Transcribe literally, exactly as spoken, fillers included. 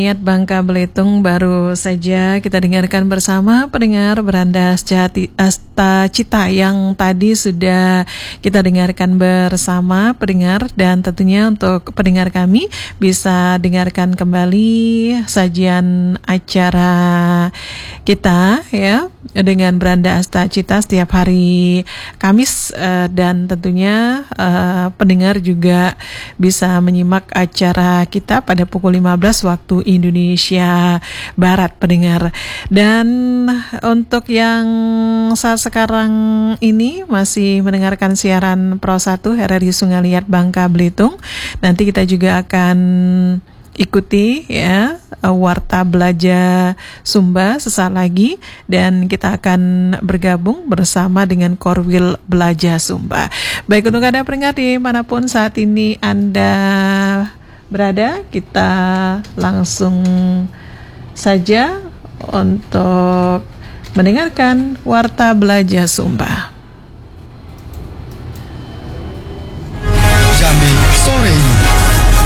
Niat Bangka Belitung baru saja kita dengarkan bersama pendengar Berandas Jati Asta Cita yang tadi sudah kita dengarkan bersama pendengar, dan tentunya untuk pendengar kami bisa dengarkan kembali sajian acara kita ya dengan Beranda Asta Cita setiap hari Kamis, uh, dan tentunya uh, pendengar juga bisa menyimak acara kita pada pukul lima belas waktu Indonesia Barat pendengar. Dan untuk yang saat sekarang ini masih mendengarkan siaran Pro satu R R I Sungai Liat Bangka Belitung, nanti kita juga akan ikuti ya Warta Belaja Sumba sesaat lagi, dan kita akan bergabung bersama dengan Korwil Belaja Sumba. Baik, untuk Anda pendengar dimanapun saat ini Anda berada, kita langsung saja untuk mendengarkan Warta Belaja Sumba.